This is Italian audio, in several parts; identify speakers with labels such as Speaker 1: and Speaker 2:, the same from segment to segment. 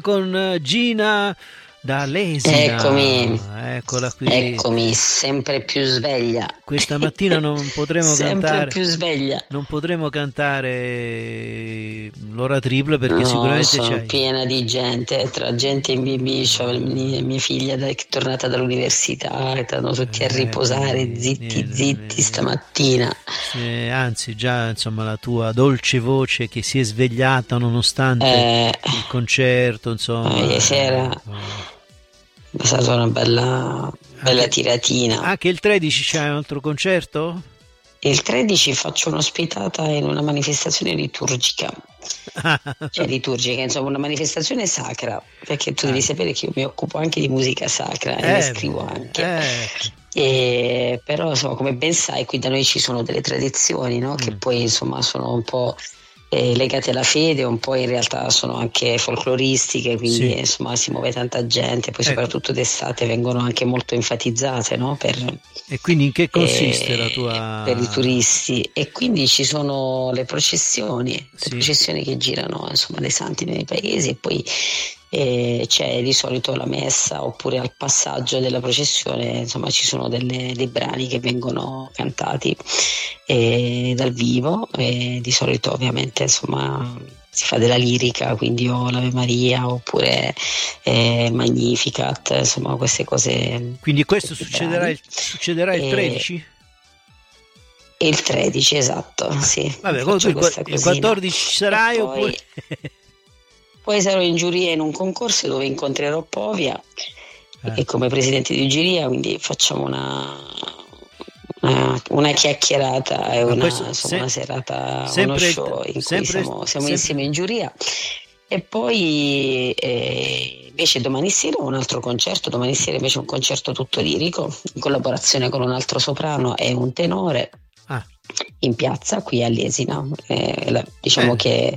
Speaker 1: con Gina D'Alesina. Eccola qui.
Speaker 2: Eccomi, sempre più sveglia.
Speaker 1: Questa mattina non potremo
Speaker 2: sempre
Speaker 1: cantare.
Speaker 2: più sveglia.
Speaker 1: Non potremo cantare l'ora tripla perché
Speaker 2: No,
Speaker 1: sicuramente
Speaker 2: sono
Speaker 1: c'hai.
Speaker 2: piena di gente, tra gente in BB, c'ho mia figlia che è tornata dall'università, che stanno tutti a riposare, zitti stamattina.
Speaker 1: Anzi, già insomma la tua dolce voce che si è svegliata nonostante il concerto, insomma.
Speaker 2: Ieri sera è stata una bella tiratina.
Speaker 1: Anche il 13 c'è un altro concerto?
Speaker 2: Il 13 faccio un'ospitata in una manifestazione liturgica. Cioè liturgica, insomma una manifestazione sacra, perché tu devi sapere che io mi occupo anche di musica sacra e ne scrivo anche. Però insomma, come ben sai, qui da noi ci sono delle tradizioni, no? Che poi insomma sono un po' legate alla fede, un po' in realtà sono anche folcloristiche, quindi insomma si muove tanta gente, poi soprattutto d'estate vengono anche molto enfatizzate, no?
Speaker 1: E quindi in che consiste la tua...
Speaker 2: per i turisti, e quindi ci sono le processioni che girano insomma dei santi nei paesi, e poi c'è di solito la messa, oppure al passaggio della processione insomma ci sono dei brani che vengono cantati dal vivo, e di solito ovviamente insomma si fa della lirica, quindi o l'Ave Maria oppure Magnificat, insomma queste cose.
Speaker 1: Quindi questo succederà il 13?
Speaker 2: Il 13, esatto, sì.
Speaker 1: Vabbè, il 14 ci sarai oppure...
Speaker 2: Poi sarò in giuria in un concorso dove incontrerò Povia e come presidente di giuria, quindi facciamo una chiacchierata e una serata, uno show in cui siamo insieme in giuria. E poi invece domani sera un altro concerto, invece un concerto tutto lirico in collaborazione con un altro soprano e un tenore in piazza qui a Lesina. Diciamo che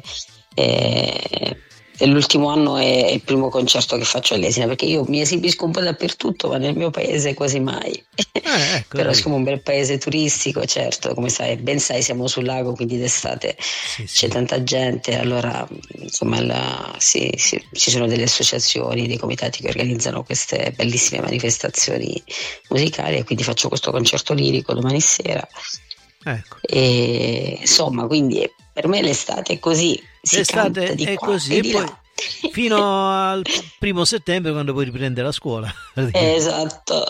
Speaker 2: l'ultimo anno è il primo concerto che faccio a Lesina, perché io mi esibisco un po' dappertutto, ma nel mio paese quasi mai. Però siamo un bel paese turistico, certo, come ben sai siamo sul lago, quindi d'estate c'è tanta gente, allora insomma ci sono delle associazioni, dei comitati che organizzano queste bellissime manifestazioni musicali, e quindi faccio questo concerto lirico domani sera. E insomma, quindi per me l'estate è così.
Speaker 1: L'estate è così, e poi fino al 1 settembre, quando poi riprende la scuola.
Speaker 2: Esatto.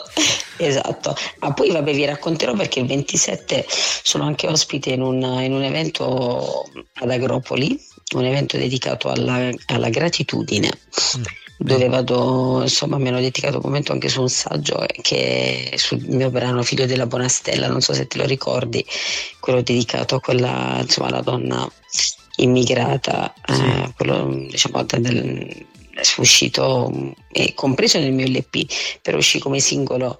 Speaker 2: Ma poi vabbè, vi racconterò, perché il 27 sono anche ospite in un evento ad Agropoli, un evento dedicato alla gratitudine, dove vado, insomma mi hanno dedicato un momento anche su un saggio che è sul mio brano Figlio della Bonastella, non so se te lo ricordi, quello dedicato a quella, insomma, alla donna immigrata, quello diciamo è uscito, è compreso nel mio LP, però uscì come singolo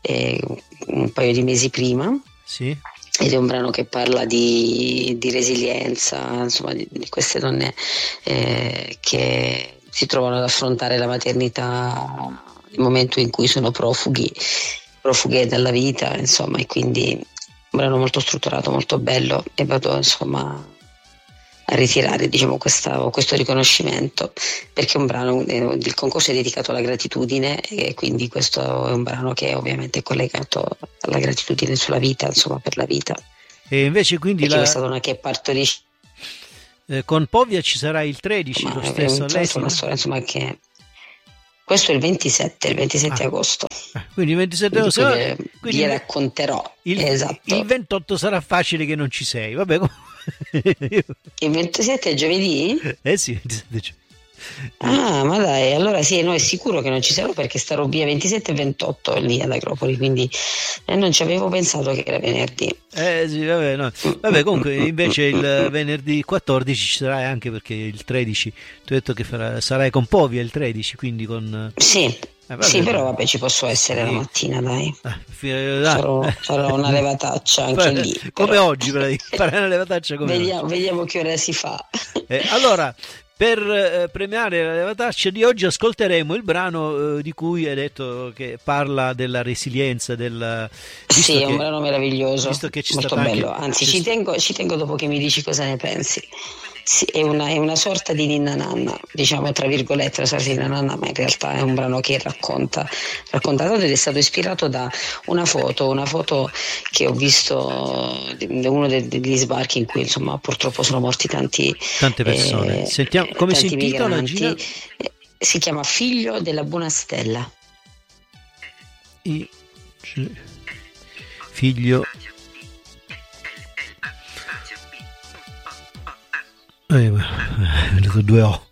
Speaker 2: un paio di mesi prima. Ed è un brano che parla di resilienza, insomma di queste donne che si trovano ad affrontare la maternità nel momento in cui sono profughe dalla vita, insomma, e quindi un brano molto strutturato, molto bello, e vado insomma a ritirare, diciamo, questo riconoscimento, perché è un brano, il concorso è dedicato alla gratitudine, e quindi questo è un brano che ovviamente è collegato alla gratitudine sulla vita, insomma, per la vita.
Speaker 1: E invece quindi
Speaker 2: questa donna che partorisce
Speaker 1: con Povia ci sarà il 13, lo stesso
Speaker 2: è una storia, insomma, che questo è il 27 agosto.
Speaker 1: Quindi il 27 agosto
Speaker 2: vi racconterò. Esatto.
Speaker 1: Il 28 sarà facile che non ci sei, vabbè.
Speaker 2: Il 27 è giovedì?
Speaker 1: Sì, 27
Speaker 2: ma dai, allora sì, no, è sicuro che non ci sarò, perché starò via 27 e 28 lì ad Agropoli, quindi non ci avevo pensato che era venerdì.
Speaker 1: Sì, vabbè, no. Vabbè, comunque invece il venerdì 14 ci sarai, anche perché il 13 tu hai detto che sarai con Povia il 13, quindi con...
Speaker 2: Sì, però vabbè, ci posso essere la mattina, dai. Farò una levataccia anche lì.
Speaker 1: Come oggi, farai una levataccia come
Speaker 2: vediamo che ora si fa.
Speaker 1: Allora, per premiare la levataccia di oggi ascolteremo il brano di cui hai detto che parla della resilienza,
Speaker 2: sì, è un brano meraviglioso,
Speaker 1: visto che
Speaker 2: molto bello, anzi ci tengo dopo che mi dici cosa ne pensi. Sì, è una sorta di ninna nanna, diciamo tra virgolette, una sorta di ninna nanna, ma in realtà è un brano che racconta tanto ed è stato ispirato da una foto che ho visto di uno degli sbarchi in cui insomma purtroppo sono morti
Speaker 1: Tante persone. Sentiamo come si
Speaker 2: tanti
Speaker 1: intitola, Gina?
Speaker 2: migranti. Si chiama Figlio della Buona Stella.
Speaker 1: I- Figlio. Due O.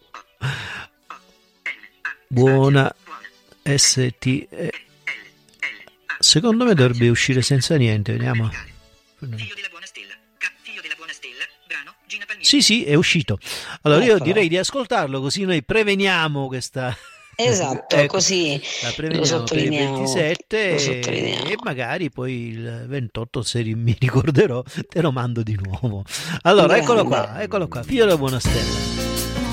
Speaker 1: Buona ST. Secondo me dovrebbe uscire senza niente, vediamo.
Speaker 3: Figlio della Buona Stella. Figlio della Buona Stella. Brano Gina Palmieri.
Speaker 1: Sì, è uscito. Allora io
Speaker 2: Eccola.
Speaker 1: direi di ascoltarlo, così noi preveniamo questa.
Speaker 2: Esatto,
Speaker 1: Ecco,
Speaker 2: così
Speaker 1: la
Speaker 2: lo
Speaker 1: preveniamo per il
Speaker 2: sottolineiamo.
Speaker 1: 27
Speaker 2: Lo sottolineiamo.
Speaker 1: e magari poi il 28, se mi ricorderò, te lo mando di nuovo. Allora,
Speaker 2: Grande.
Speaker 1: eccolo qua, Figlio della Buona Stella.